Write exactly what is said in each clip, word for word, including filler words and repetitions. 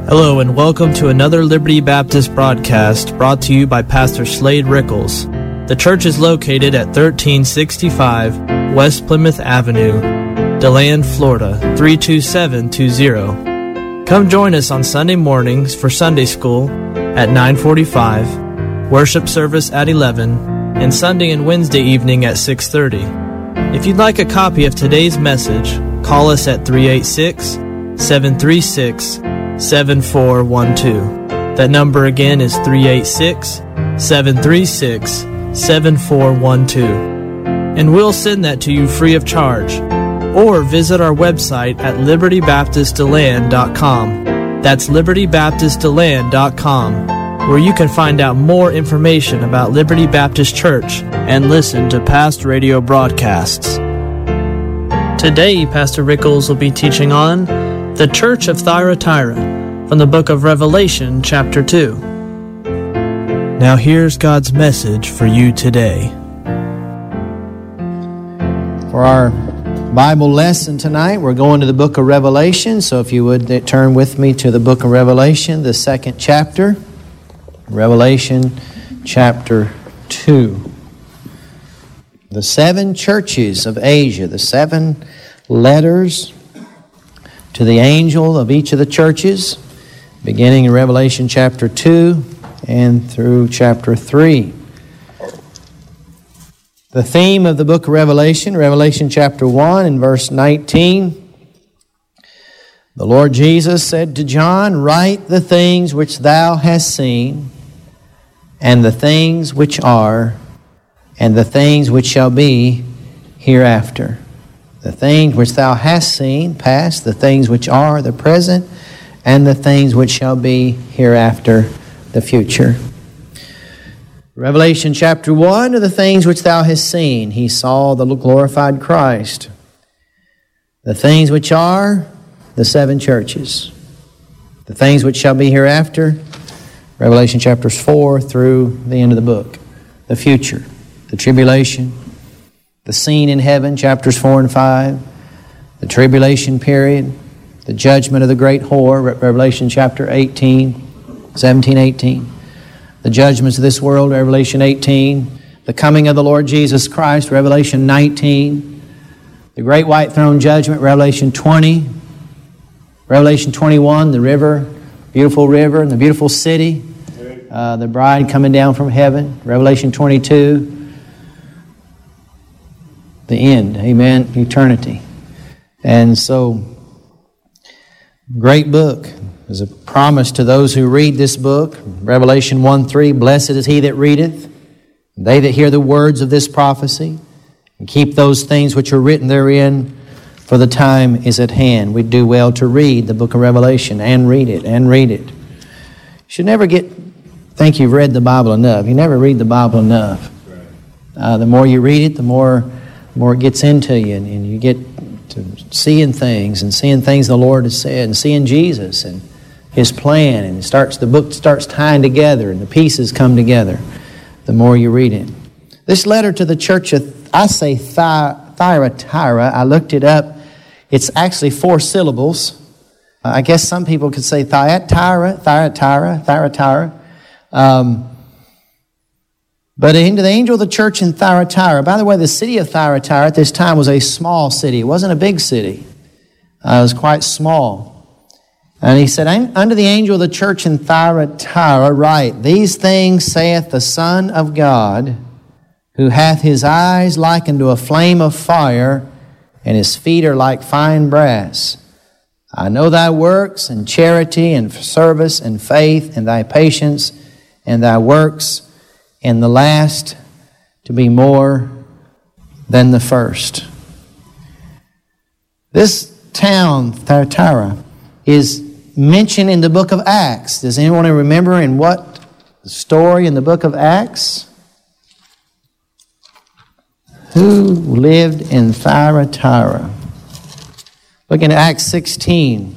Hello and welcome to another Liberty Baptist broadcast brought to you by Pastor Slade Rickles. The church is located at thirteen sixty-five West Plymouth Avenue, DeLand, Florida, three two seven two zero. Come join us on Sunday mornings for Sunday school at nine forty-five, worship service at eleven, and Sunday and Wednesday evening at six thirty. If you'd like a copy of today's message, call us at three eight six, seven three six, seven four one two. That number again is three eight six, seven three six, seven four one two. And we'll send that to you free of charge. Or visit our website at liberty baptist deland dot com. That's liberty baptist deland dot com, where you can find out more information about Liberty Baptist Church and listen to past radio broadcasts. Today, Pastor Rickles will be teaching on the Church of Thyatira from the book of Revelation, chapter two. Now here's God's message for you today. For our Bible lesson tonight, we're going to the book of Revelation. So if you would turn with me to the book of Revelation, the second chapter. Revelation chapter two. The seven churches of Asia, the seven letters to the angel of each of the churches, beginning in Revelation chapter two and through chapter three. The theme of the book of Revelation, Revelation chapter one and verse nineteen. The Lord Jesus said to John, "Write the things which thou hast seen, and the things which are, and the things which shall be hereafter." The things which thou hast seen, past, the things which are, the present, and the things which shall be hereafter, the future. Revelation chapter one are the things which thou hast seen. He saw the glorified Christ. The things which are, the seven churches. The things which shall be hereafter, Revelation chapters four through the end of the book. The future, the tribulation, the scene in heaven, chapters four and five, the tribulation period, the judgment of the great whore, Revelation chapter eighteen, seventeen, eighteen. The judgments of this world, Revelation eighteen. The coming of the Lord Jesus Christ, Revelation nineteen. The great white throne judgment, Revelation twenty. Revelation twenty-one, the river, beautiful river and the beautiful city. Uh, the bride coming down from heaven, Revelation twenty-two. The end, amen, eternity. And so, great book. There's a promise to those who read this book. Revelation one three, "Blessed is he that readeth, they that hear the words of this prophecy, and keep those things which are written therein, for the time is at hand." We do well to read the book of Revelation, and read it, and read it. You should never get think you've read the Bible enough. You never read the Bible enough. Uh, the more you read it, the more more it gets into you, and, and you get to seeing things and seeing things the Lord has said, and seeing Jesus and His plan, and it starts the book starts tying together, and the pieces come together. The more you read it. This letter to the church of, I say Thyatira. I looked it up. It's actually four syllables. Uh, I guess some people could say Thyatira, Thyatira, Thyatira. Um, But into the angel of the church in Thyatira. By the way, the city of Thyatira at this time was a small city. It wasn't a big city. Uh, it was quite small. And he said, "Unto the angel of the church in Thyatira write, These things saith the Son of God, who hath his eyes like unto a flame of fire, and his feet are like fine brass. I know thy works, and charity, and service, and faith, and thy patience, and thy works, and the last to be more than the first." This town, Thyatira, is mentioned in the book of Acts. Does anyone remember in what story in the book of Acts? Who lived in Thyatira? Look at Acts sixteen.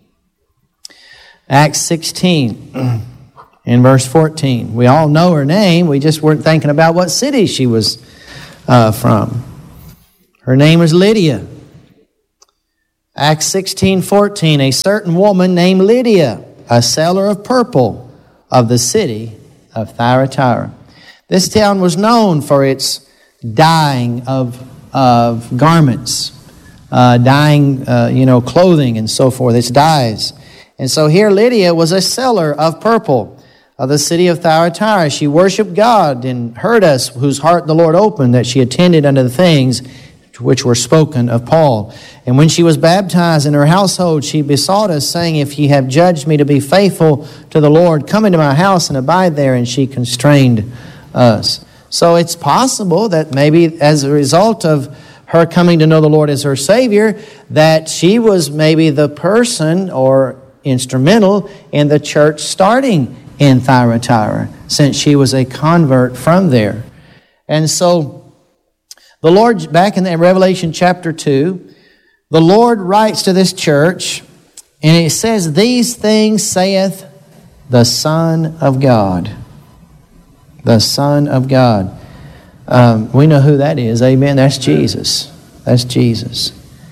Acts sixteen. In verse fourteen, we all know her name. We just weren't thinking about what city she was uh, from. Her name was Lydia. Acts sixteen fourteen, a certain woman named Lydia, a seller of purple of the city of Thyatira. This town was known for its dyeing of, of garments, uh, dyeing, uh, you know, clothing and so forth, its dyes. And so here Lydia was a seller of purple of the city of Thyatira. She worshiped God and heard us, whose heart the Lord opened, that she attended unto the things which were spoken of Paul. And when she was baptized in her household, she besought us, saying, If ye have judged me to be faithful to the Lord, come into my house and abide there. And she constrained us. So it's possible that maybe as a result of her coming to know the Lord as her Savior, that she was maybe the person or instrumental in the church starting in Thyatira, since she was a convert from there. And so the Lord, back in Revelation chapter two, the Lord writes to this church, and it says, These things saith the Son of God. The Son of God. Um, we know who that is, amen? That's Jesus. That's Jesus.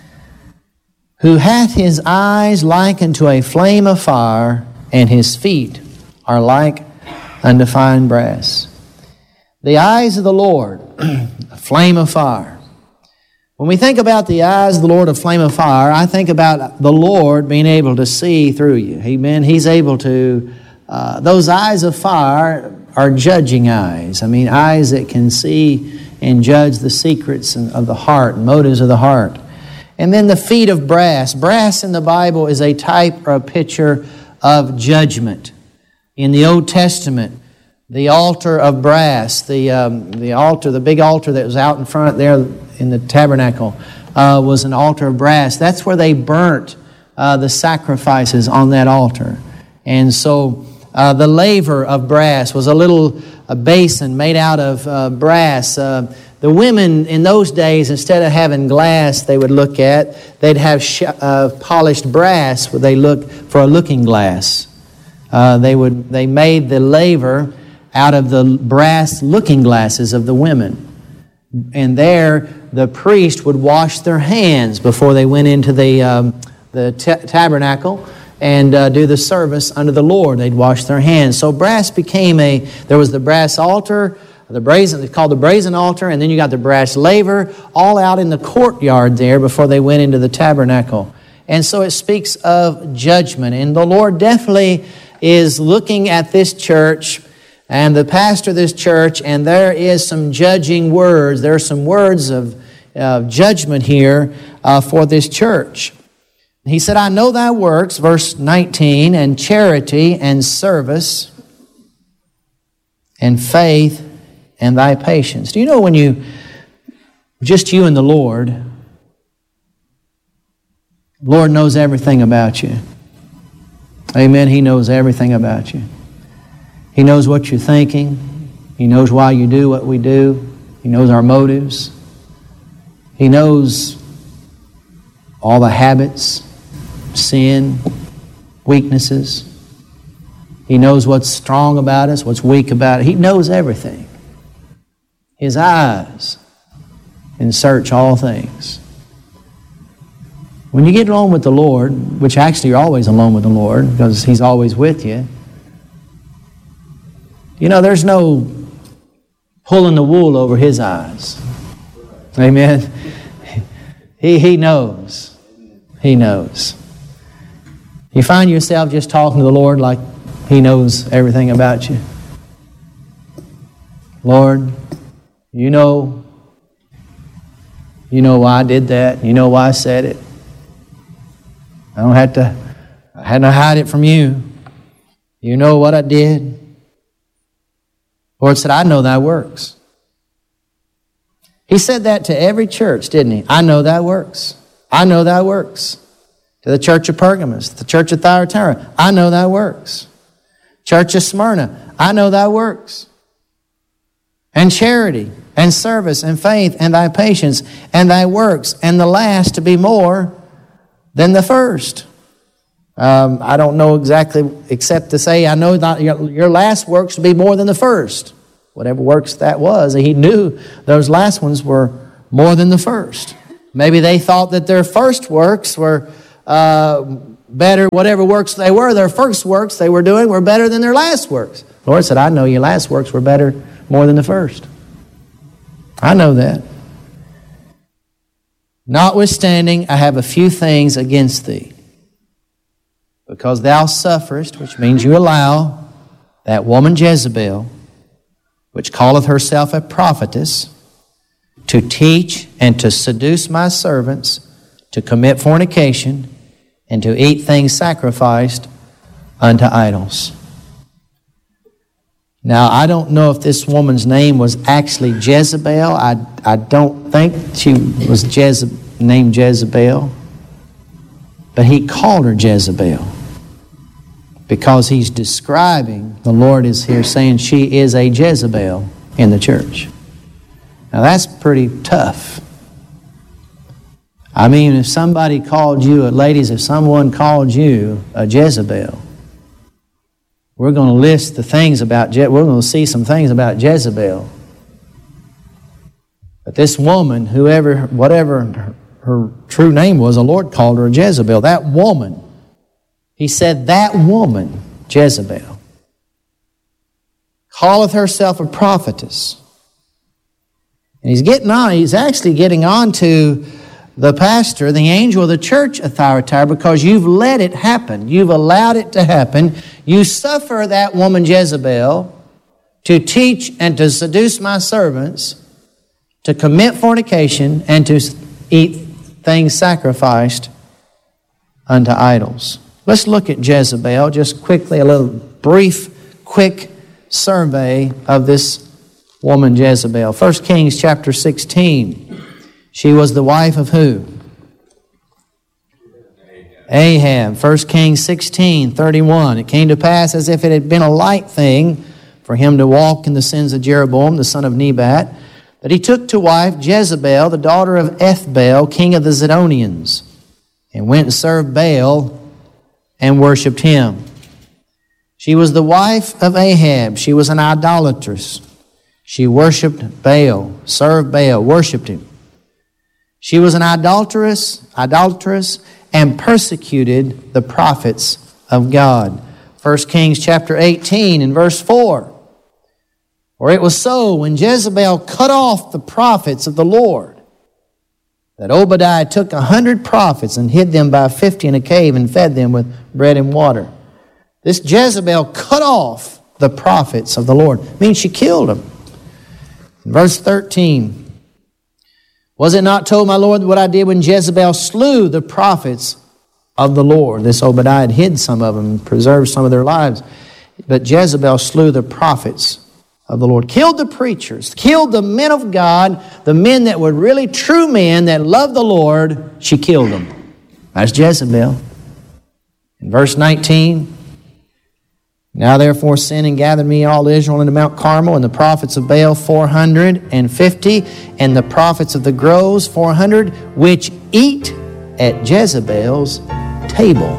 Who hath his eyes like unto a flame of fire, and his feet are like unto fine brass. The eyes of the Lord, a flame of fire. When we think about the eyes of the Lord, a flame of fire, I think about the Lord being able to see through you. Amen. He's able to, uh, those eyes of fire are judging eyes. I mean, eyes that can see and judge the secrets of the heart, motives of the heart. And then the feet of brass. Brass in the Bible is a type or a picture of judgment. In the Old Testament, the altar of brass, the um, the altar, the big altar that was out in front there in the tabernacle, uh, was an altar of brass. That's where they burnt uh, the sacrifices on that altar. And so uh, the laver of brass was a little a basin made out of uh, brass. Uh, the women in those days, instead of having glass they would look at, they'd have sh- uh, polished brass where they look for a looking glass. Uh, they would they made the laver out of the brass looking glasses of the women. And there the priest would wash their hands before they went into the um, the t- tabernacle and uh, do the service unto the Lord. They'd wash their hands. So brass became a, there was the brass altar, the brazen, it's called the brazen altar, and then you got the brass laver, all out in the courtyard there before they went into the tabernacle. And so it speaks of judgment. And the Lord definitely is looking at this church and the pastor of this church, and there is some judging words. There are some words of uh, judgment here uh, for this church. He said, I know thy works, verse nineteen, and charity and service and faith and thy patience. Do you know when you, just you and the Lord, Lord knows everything about you. Amen. He knows everything about you. He knows what you're thinking. He knows why you do what we do. He knows our motives. He knows all the habits, sin, weaknesses. He knows what's strong about us, what's weak about it. He knows everything. His eyes can search all things. When you get alone with the Lord, which actually you're always alone with the Lord because He's always with you, you know, there's no pulling the wool over His eyes. Amen? He, he knows. He knows. You find yourself just talking to the Lord like He knows everything about you. Lord, you know, you know why I did that. You know why I said it. I don't have to, I had to hide it from you. You know what I did. Lord said, I know thy works. He said that to every church, didn't He? I know thy works. I know thy works. To the church of Pergamos, the church of Thyatira, I know thy works. Church of Smyrna, I know thy works. And charity, and service, and faith, and thy patience, and thy works, and the last to be more than the first. Um, I don't know exactly, except to say, I know that your, your last works will be more than the first. Whatever works that was, He knew those last ones were more than the first. Maybe they thought that their first works were uh, better, whatever works they were, their first works they were doing were better than their last works. The Lord said, I know your last works were better more than the first. I know that. Notwithstanding, I have a few things against thee. Because thou sufferest, which means you allow that woman Jezebel, which calleth herself a prophetess, to teach and to seduce my servants, to commit fornication, and to eat things sacrificed unto idols. Now, I don't know if this woman's name was actually Jezebel. I, I don't think she was Jeze- named Jezebel. But he called her Jezebel because he's describing, the Lord is here saying she is a Jezebel in the church. Now, that's pretty tough. I mean, if somebody called you, ladies, if someone called you a Jezebel, we're going to list the things about, Je- we're going to see some things about Jezebel. But this woman, whoever, whatever her, her true name was, the Lord called her a Jezebel. That woman, he said, that woman, Jezebel, calleth herself a prophetess. And he's getting on, he's actually getting on to the pastor, the angel of the church, Thyatira, because you've let it happen. You've allowed it to happen. You suffer that woman Jezebel to teach and to seduce my servants, to commit fornication, and to eat things sacrificed unto idols. Let's look at Jezebel, just quickly, a little brief, quick survey of this woman Jezebel. First Kings chapter sixteen. She was the wife of who? Ahab. First Kings sixteen, thirty-one. It came to pass as if it had been a light thing for him to walk in the sins of Jeroboam, the son of Nebat, that he took to wife Jezebel, the daughter of Ethbaal, king of the Zidonians, and went and served Baal and worshipped him. She was the wife of Ahab. She was an idolatress. She worshipped Baal, served Baal, worshipped him. She was an idolatress, idolatress, and persecuted the prophets of God. First Kings chapter eighteen and verse four. For it was so, when Jezebel cut off the prophets of the Lord, that Obadiah took a hundred prophets and hid them by fifty in a cave and fed them with bread and water. This Jezebel cut off the prophets of the Lord. It means she killed them. Verse thirteen. Was it not told, my Lord, what I did when Jezebel slew the prophets of the Lord? This Obadiah had hid some of them and preserved some of their lives. But Jezebel slew the prophets of the Lord. Killed the preachers. Killed the men of God. The men that were really true men that loved the Lord. She killed them. That's Jezebel. In verse nineteen. Now therefore sin and gathered me all Israel into Mount Carmel, and the prophets of Baal four hundred and fifty, and the prophets of the groves four hundred, which eat at Jezebel's table.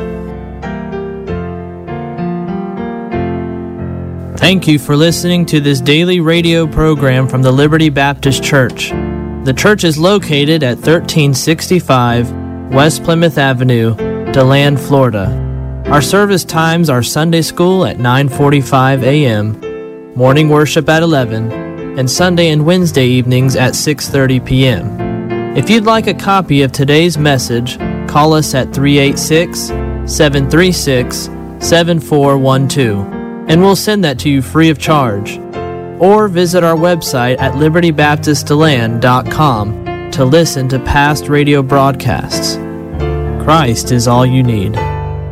Thank you for listening to this daily radio program from the Liberty Baptist Church. The church is located at thirteen sixty-five West Plymouth Avenue, DeLand, Florida. Our service times are Sunday school at nine forty-five a.m., morning worship at eleven, and Sunday and Wednesday evenings at six thirty p.m. If you'd like a copy of today's message, call us at three eight six, seven three six, seven four one two, and we'll send that to you free of charge. Or visit our website at liberty baptist deland dot com to listen to past radio broadcasts. Christ is all you need.